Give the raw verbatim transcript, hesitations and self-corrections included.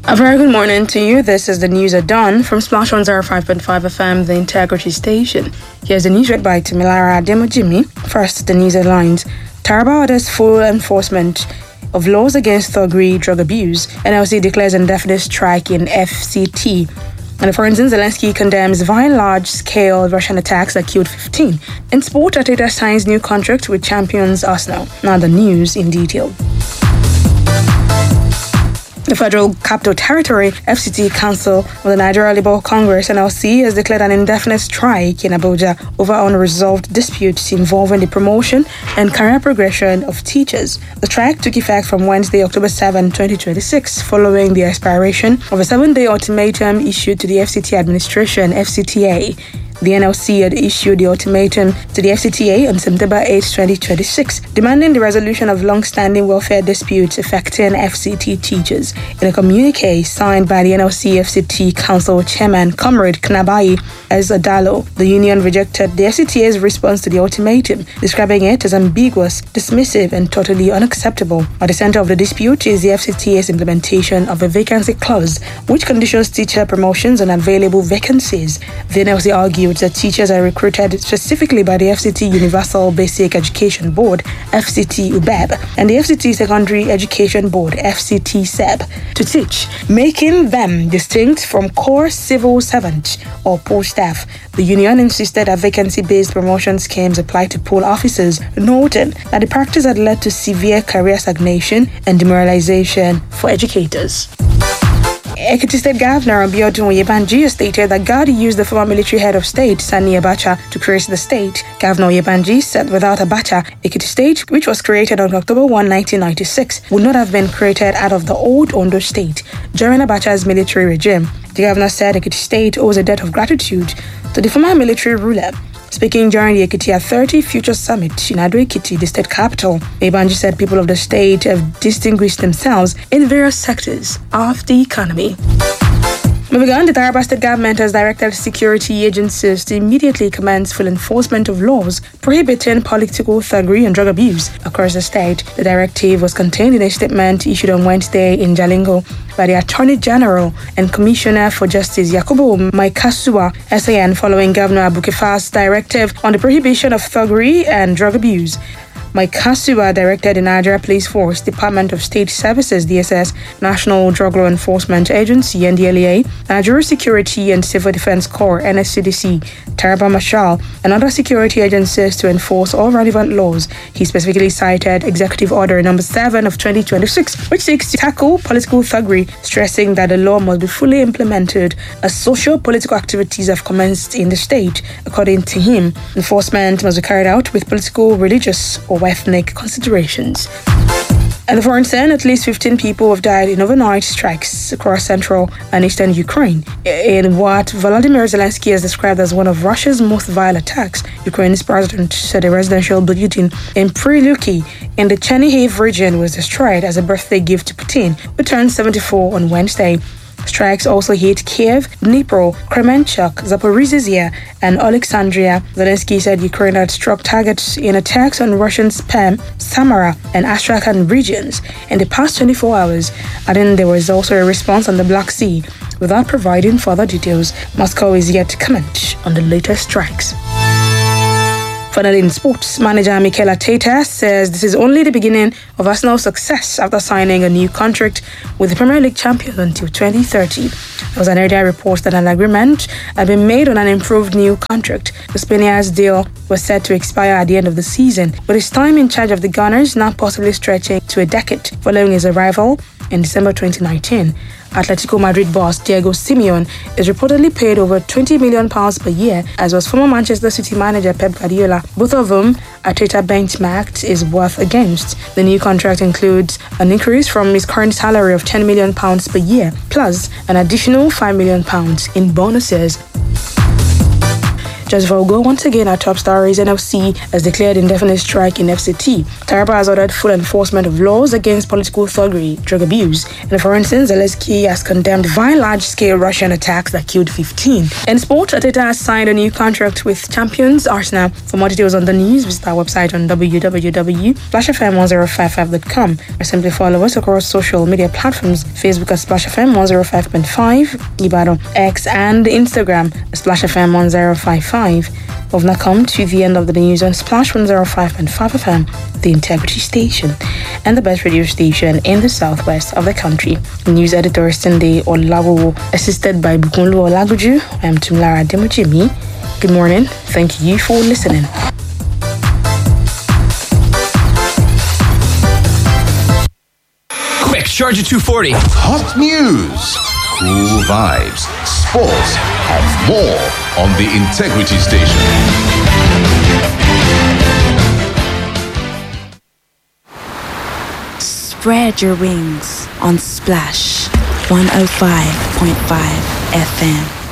A very good morning to you. This is the news at dawn from Splash one oh five point five F M, the Integrity Station. Here's the news read by Timilara Ademojimi. First, the news headlines. Taraba orders full enforcement of laws against thuggery, drug abuse. N L C declares indefinite strike in F C T. And for instance, Zelensky condemns violent large-scale Russian attacks that killed fifteen. In sport, Arteta signs new contract with champions Arsenal. Now the news in detail. The Federal Capital Territory F C T Council of the Nigeria Labour Congress N L C has declared an indefinite strike in Abuja over unresolved disputes involving the promotion and career progression of teachers. The strike took effect from Wednesday, October seventh, twenty twenty-six, following the expiration of a seven-day ultimatum issued to the F C T administration, F C T A. The N L C had issued the ultimatum to the F C T A on September eighth, twenty twenty-six, demanding the resolution of long-standing welfare disputes affecting F C T teachers. In a communique signed by the N L C F C T Council Chairman, Comrade Knabayi Ezadalo, the union rejected the F C T A's response to the ultimatum, describing it as ambiguous, dismissive, and totally unacceptable. At the center of the dispute is the F C T A's implementation of a vacancy clause, which conditions teacher promotions on available vacancies. The N L C argued that teachers are recruited specifically by the F C T Universal Basic Education Board, F C T U B E B, and the F C T Secondary Education Board, F C T S E B, to teach, making them distinct from core civil servants or poll staff. The union insisted that vacancy-based promotion schemes apply to poll officers, noting that the practice had led to severe career stagnation and demoralization for educators. Ekiti State Governor Abiodun Oyebanji stated that God used the former military head of state, Sani Abacha, to create the state. Governor Oyebanji said without Abacha, Ekiti State, which was created on October first, nineteen ninety-six, would not have been created out of the old Ondo State during Abacha's military regime. The governor said Ekiti State owes a debt of gratitude to the former military ruler. Speaking during the Ekiti thirty Future Summit in Ado-Ekiti, the state capital, Oyebanji said people of the state have distinguished themselves in various sectors of the economy. Moving on, the Taraba State government has directed security agencies to immediately commence full enforcement of laws prohibiting political thuggery and drug abuse across the state. The directive was contained in a statement issued on Wednesday in Jalingo by the Attorney General and Commissioner for Justice Yakubu Maikasuwa S A N following Governor Abukefa's directive on the prohibition of thuggery and drug abuse. Maikasuwa directed the Nigeria Police Force, Department of State Services D S S, National Drug Law Enforcement Agency N D L E A, Nigeria Security and Civil Defense Corps N S C D C, Taraba Marshal, and other security agencies to enforce all relevant laws. He specifically cited Executive Order Number seven of twenty twenty-six, which seeks to tackle political thuggery, stressing that the law must be fully implemented as socio-political activities have commenced in the state. According to him, enforcement must be carried out with political, religious, or ethnic considerations. And the foreign scene, at least fifteen people have died in overnight strikes across central and eastern Ukraine in what Volodymyr Zelensky has described as one of Russia's most violent attacks. Ukraine's president said a residential building in Priluki in the Chernihiv region was destroyed as a birthday gift to Putin, who turned seventy-four on Wednesday. Strikes also hit Kiev, Dnipro, Kremenchuk, Zaporizhzhia, and Alexandria. Zelensky said Ukraine had struck targets in attacks on Russian Perm, Samara, and Astrakhan regions in the past twenty-four hours, adding there was also a response on the Black Sea. Without providing further details, Moscow is yet to comment on the latest strikes. Finally, in sports, manager Mikel Arteta says this is only the beginning of Arsenal's success after signing a new contract with the Premier League champions until twenty thirty. There was an earlier report that an agreement had been made on an improved new contract. The Spaniard's deal was set to expire at the end of the season, with his time in charge of the Gunners now possibly stretching to a decade following his arrival in December twenty nineteen. Atletico Madrid boss Diego Simeone is reportedly paid over twenty million pounds per year, as was former Manchester City manager Pep Guardiola, both of whom Arteta benchmarked his worth against. The new contract includes an increase from his current salary of ten million pounds per year, plus an additional five million pounds in bonuses. Just Vogo, once again, our top stories. N L C has declared indefinite strike in F C T. Taraba has ordered full enforcement of laws against political thuggery, drug abuse. And for instance, Zelensky has condemned violent large-scale Russian attacks that killed fifteen. In sport, Ateta has signed a new contract with champions Arsenal. For more details on the news, visit our website on w w w dot splash f m one zero five five dot com or simply follow us across social media platforms: Facebook at Splash F M one zero five point five, Ibadan, X, and Instagram at Splash F M one zero five five. We've now come to the end of the news on Splash one zero five point five F M, the Integrity Station, and the best radio station in the southwest of the country. News editor Cindy Olawo, assisted by Bukunlu Olaguju. I am Tumlara Demojimi. Good morning. Thank you for listening. Quick, Charger two forty. Hot news, cool vibes, sports, and more on the Integrity Station. Spread your wings on Splash one oh five point five F M.